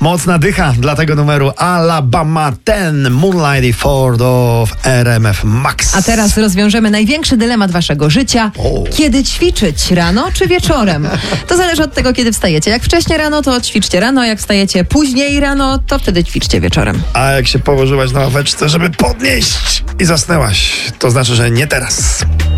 Mocna dycha dla tego numeru Alabama 10 Moonlight i Ford of RMF Max. A teraz rozwiążemy największy dylemat waszego życia. Kiedy ćwiczyć? Rano czy wieczorem? To zależy od tego, kiedy wstajecie. Jak wcześnie rano, to ćwiczcie rano. Jak wstajecie później rano, to wtedy ćwiczcie wieczorem. A jak się położyłaś na ławeczce, żeby podnieść i zasnęłaś, to znaczy, że nie teraz.